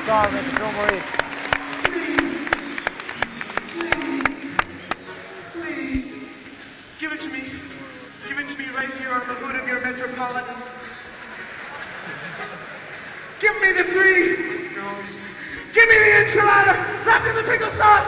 song at the Fillmore East. Please, give it to me. Give it to me right here on the hood of your Metropolitan. Give me the free. Give me the enchilada wrapped in the pickle sauce.